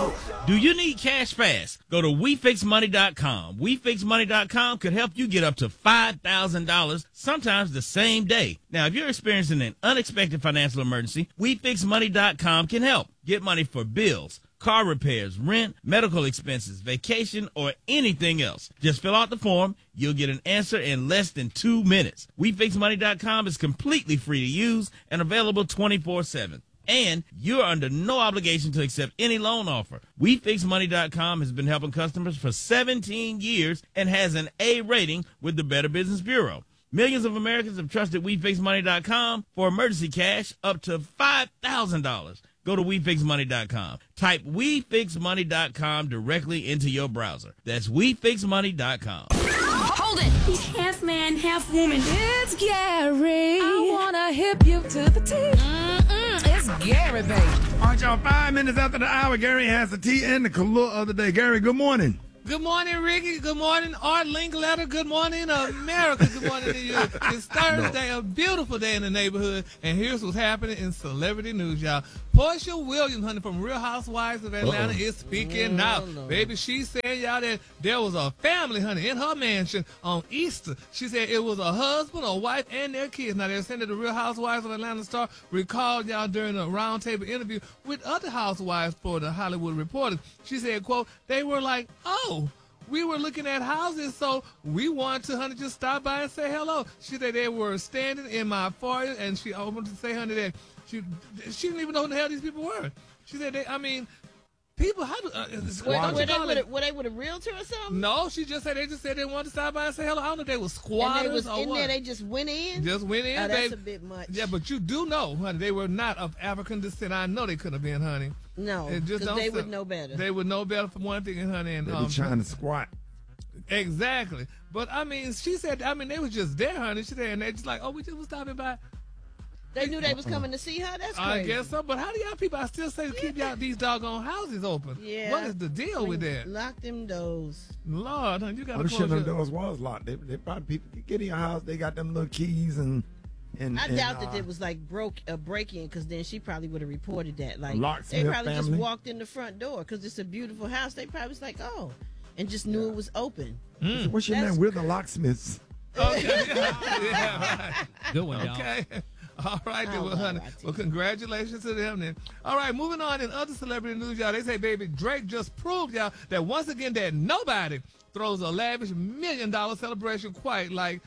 Do you need cash fast? Go to WeFixMoney.com. WeFixMoney.com could help you get up to $5,000, sometimes the same day. Now, if you're experiencing an unexpected financial emergency, WeFixMoney.com can help. Get money for bills, car repairs, rent, medical expenses, vacation, or anything else. Just fill out the form. You'll get an answer in less than 2 minutes. WeFixMoney.com is completely free to use and available 24/7. And you're under no obligation to accept any loan offer. WeFixMoney.com has been helping customers for 17 years and has an A rating with the Better Business Bureau. Millions of Americans have trusted WeFixMoney.com for emergency cash up to $5,000. Go to WeFixMoney.com. Type WeFixMoney.com directly into your browser. That's WeFixMoney.com. Hold it! He's half man, half woman. It's Gary. I wanna hip you to the T. It's Gary, baby. All right, y'all, 5 minutes after the hour, Gary has the tea and the color of the day. Gary, good morning. Good morning, Ricky. Good morning, Art Linkletter. Good morning, America. Good morning to you. It's Thursday, a beautiful day in the neighborhood, and here's what's happening in celebrity news, y'all. Portia Williams, honey, from Real Housewives of Atlanta, is speaking now. Baby, she said, y'all, that there was a family, honey, in her mansion on Easter. She said it was a husband, a wife, and their kids. Now, they're saying that the Real Housewives of Atlanta star recalled, y'all, during a roundtable interview with other housewives for the Hollywood Reporter. She said, quote, they were like, oh, we were looking at houses, so we wanted to, honey, just stop by and say hello. She said they were standing in my foyer, and she opened to say, honey, that she didn't even know who the hell these people were. She said, people, how do, were they with a realtor or something? No, they just said they wanted to stop by and say hello. I don't know if they were squatters or what. There, they just went in? Just went in, oh, baby. That's a bit much. Yeah, but you do know, honey, they were not of African descent. I know they couldn't have been, honey. No, because they would know better. They would know better for one thing, honey. And, they be trying to squat. Exactly. But, I mean, she said, they was just there, honey. She said, and they just like, oh, we just was stopping by. They knew they was coming to see her? That's crazy. I guess so. But how do y'all people, I still say, keep y'all these doggone houses open? Yeah. What is the deal with that? Lock them doors. Lord, honey, you got to close them doors was locked. They probably, people get in your house, they got them little keys and I doubt that it was like a break-in, because then she probably would have reported that. Like, Locksmith they probably family. just walked in the front door because it's a beautiful house. They probably was like, oh, and just knew it was open. What's your name? We're the locksmiths. Okay. Yeah, right. Good one, y'all. Okay. All right, then, well, honey. Well, congratulations to them then. All right, moving on in other celebrity news, y'all. They say, baby, Drake just proved, y'all, that once again that nobody throws a lavish $1 million celebration quite like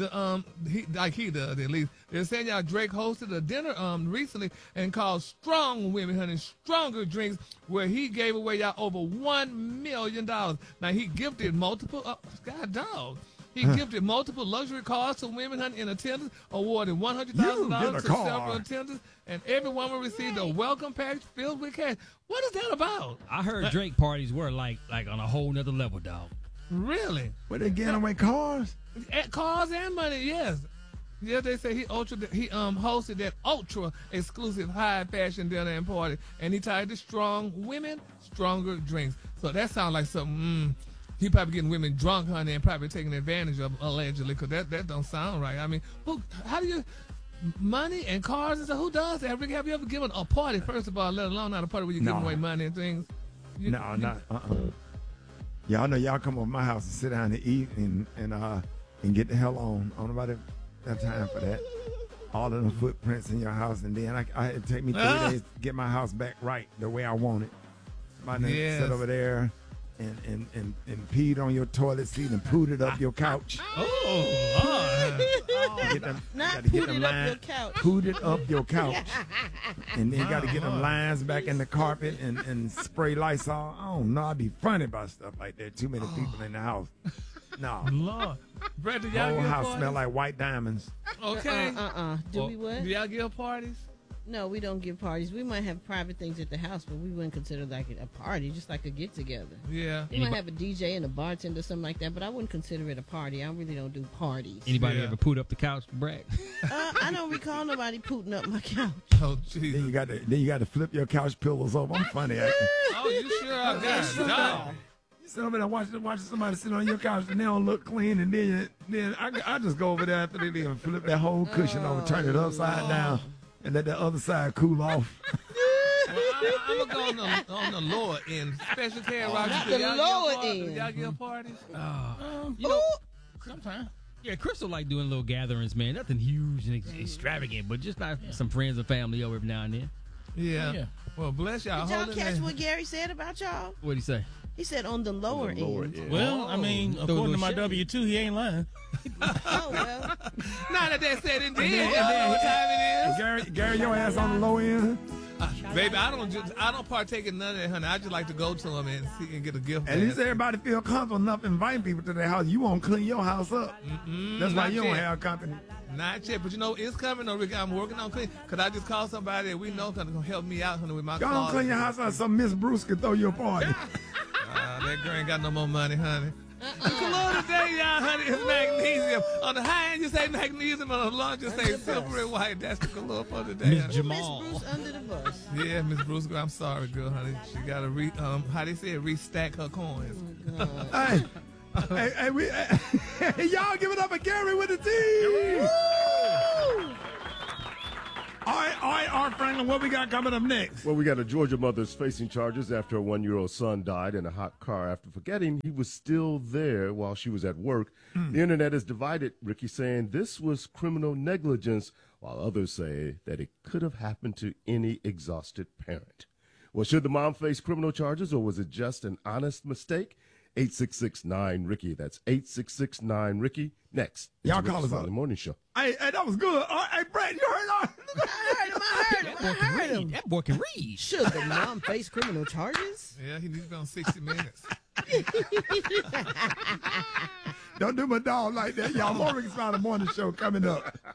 he does, at least. They're saying, y'all, Drake hosted a dinner recently and called Strong Women, honey, Stronger Drinks, where he gave away, y'all, over $1 million. Now, he gifted multiple, God dog. He gifted multiple luxury cars to women, honey, in attendance, awarded $100,000 to several attendants, and every woman received a welcome package filled with cash. What is that about? I heard Drake parties were like on a whole nother level, dog. Really? Were they giving away cars? Cars and money, yes. Yeah, they say he hosted that ultra exclusive high fashion dinner and party, and he titled it "Strong Women, Stronger Drinks." So that sounds like something. He probably getting women drunk, honey, and probably taking advantage of them, allegedly, because that don't sound right. I mean, how do you, money and cars and stuff, who does that? Have you ever given a party, first of all, let alone not a party where you're giving away money and things? Not. Y'all know y'all come over my house and sit down and eat and get the hell on. I don't know about that time for that. All of the footprints in your house, and then it take me 3 days to get my house back right the way I want it. Somebody sit over there and peed on your toilet seat and pooted up your couch. Pooted up your couch. And then got to get them lines back in the carpet and spray Lysol. I don't know. I'd be funny about stuff like that. Too many people in the house. No. Lord. Brett, do y'all whole give house parties? smell like white diamonds. Okay. Do we what? Do y'all give parties? No, we don't give parties. We might have private things at the house, but we wouldn't consider like a party, just like a get together. Yeah. We might have a DJ and a bartender, something like that, but I wouldn't consider it a party. I really don't do parties. Anybody ever poot up the couch, Brad? I don't recall nobody pooting up my couch. Oh, jeez. Then you got to flip your couch pillows over. I'm funny acting. Oh, you sure are. God, You sit over there watching somebody sit on your couch and they don't look clean, and then I just go over there after they leave and flip that whole cushion over, turn it upside down, and let the other side cool off. Well, I'm gonna go on the lower end. Special care, Roger. The lower end. Y'all give parties? You know, Sometimes. yeah, Crystal like doing little gatherings, man. Nothing huge and extravagant, but just like some friends and family over every now and then. Yeah. Yeah. Well, bless y'all. Did y'all Holding catch that- what Gary said about y'all? What'd he say? He said on the lower end. Well, I mean, according to my shade. W-2, he ain't lying. Oh, well. Now that they said it did, then- y'all know what time it is? Gary, your ass on the low end. Baby, I don't partake in none of that, honey. I just like to go to them and see and get a gift. At least everybody feel comfortable enough inviting people to their house. You won't clean your house up. That's why not you don't yet. have company. Not yet, but you know it's coming. Rick, I'm working on clean. Cause I just called somebody that we know gonna help me out, honey, with my Go on, closet. clean your house out so Miss Bruce can throw you a party. That girl ain't got no more money, honey. The cologne today, y'all, honey, is magnesium. On the high end, you say magnesium. On the low end, you say Under the silver bus. and white. That's the cologne for today. Miss honey. Jamal. Miss Bruce under the bus. Yeah, Miss Bruce, girl, I'm sorry, girl, honey. She got to how they say it, restack her coins. Hey, y'all give it up for Gary with the team. All right, Franklin, what we got coming up next? Well, we got a Georgia mother's facing charges after a 1-year-old son died in a hot car after forgetting he was still there while she was at work. The internet is divided, Ricky saying this was criminal negligence, while others say that it could have happened to any exhausted parent. Well, should the mom face criminal charges, or was it just an honest mistake? 866-9-RICKY. That's 866-9-RICKY. Next. Y'all It's the call Ricky us up. Smiley Morning Show. Hey, that was good. Hey, Brett, you heard I heard him. That boy can read. Should the mom face criminal charges? Yeah, he needs to be on 60 Minutes. Don't do my dog like that. Y'all, more Ricky Smiley Morning Show coming up.